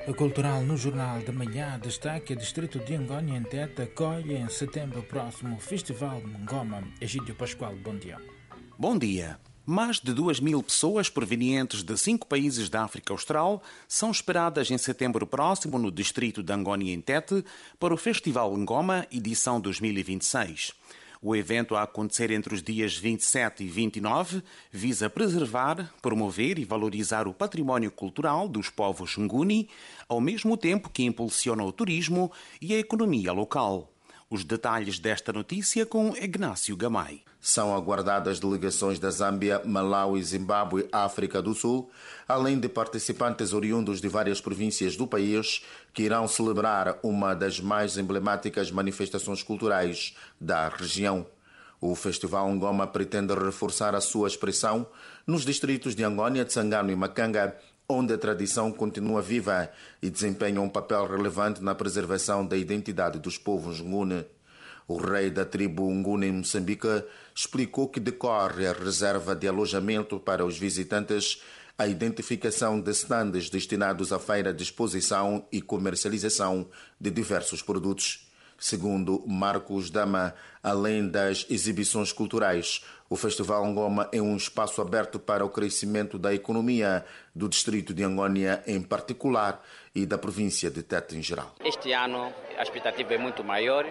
A Cultural no Jornal da Manhã destaca: o distrito de Angônia em Tete acolhe em setembro próximo o Festival Ngoma. Egídio Pascoal, bom dia. Bom dia. Mais de 2.000 pessoas provenientes de 5 países da África Austral são esperadas em setembro próximo no distrito de Angônia em Tete para o Festival Ngoma, edição 2026. O evento a acontecer entre os dias 27 e 29 visa preservar, promover e valorizar o património cultural dos povos Nguni, ao mesmo tempo que impulsiona o turismo e a economia local. Os detalhes desta notícia com Ignácio Gamay. São aguardadas delegações da Zâmbia, Malawi, Zimbábue, África do Sul, além de participantes oriundos de várias províncias do país que irão celebrar uma das mais emblemáticas manifestações culturais da região. O Festival Ngoma pretende reforçar a sua expressão nos distritos de Angônia, Tsangano e Macanga, onde a tradição continua viva e desempenha um papel relevante na preservação da identidade dos povos Nguni. O rei da tribo Nguni em Moçambique explicou que decorre a reserva de alojamento para os visitantes, a identificação de stands destinados à feira de exposição e comercialização de diversos produtos. Segundo Marcos Dama, além das exibições culturais, o Festival Ngoma é um espaço aberto para o crescimento da economia do distrito de Angônia em particular e da província de Tete em geral. Este ano a expectativa é muito maior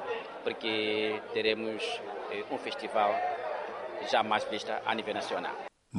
porque teremos um festival já mais visto a nível nacional.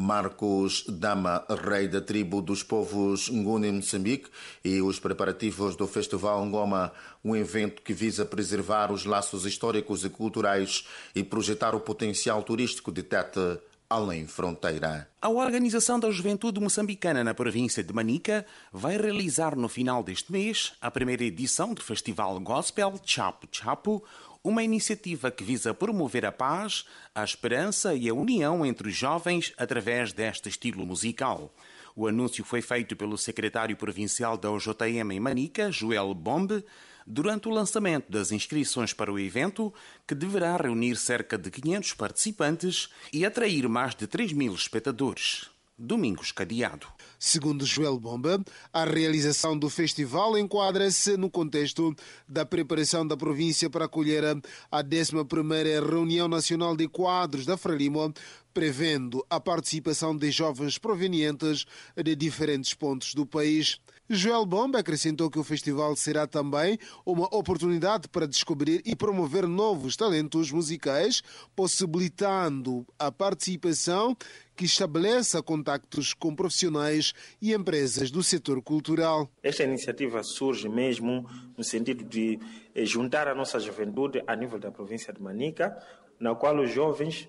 Marcos Dama, rei da tribo dos povos Nguni em Moçambique, e os preparativos do Festival Ngoma, um evento que visa preservar os laços históricos e culturais e projetar o potencial turístico de Tete além fronteira. A Organização da Juventude Moçambicana na província de Manica vai realizar no final deste mês a primeira edição do Festival Gospel Chapu Chapu, uma iniciativa que visa promover a paz, a esperança e a união entre os jovens através deste estilo musical. O anúncio foi feito pelo secretário provincial da OJM em Manica, Joel Bombe, durante o lançamento das inscrições para o evento, que deverá reunir cerca de 500 participantes e atrair mais de 3.000 espectadores. Domingos Cadeado. Segundo Joel Bomba, a realização do festival enquadra-se no contexto da preparação da província para acolher a 11ª Reunião Nacional de Quadros da Frelimo, prevendo a participação de jovens provenientes de diferentes pontos do país. Joel Bomba acrescentou que o festival será também uma oportunidade para descobrir e promover novos talentos musicais, possibilitando a participação que estabeleça contactos com profissionais e empresas do setor cultural. Esta iniciativa surge mesmo no sentido de juntar a nossa juventude a nível da província de Manica, na qual os jovens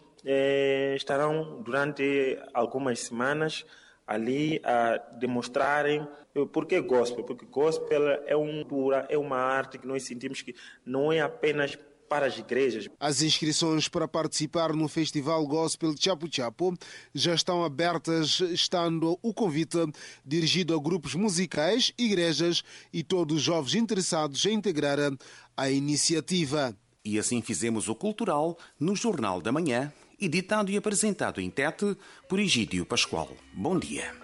estarão durante algumas semanas ali a demonstrarem por que gospel. Porque gospel é uma arte que nós sentimos que não é apenas para as igrejas. As inscrições para participar no Festival Gospel Chapu Chapu já estão abertas, estando o convite dirigido a grupos musicais, igrejas e todos os jovens interessados em integrar a iniciativa. E assim fizemos o Cultural no Jornal da Manhã, editado e apresentado em Tete por Egídio Pascoal. Bom dia.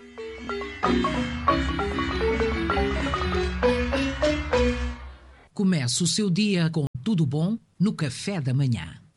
Comece o seu dia com tudo bom no Café da Manhã.